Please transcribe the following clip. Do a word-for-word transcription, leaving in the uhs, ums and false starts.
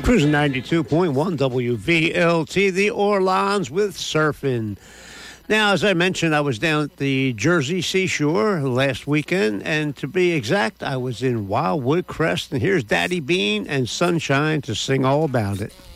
Cruising ninety-two point one W V L T, the Orleans with surfing. Now, as I mentioned, I was down at the Jersey Seashore last weekend, and to be exact, I was in Wildwood Crest, and here's Daddy Bean and Sunshine to sing all about it.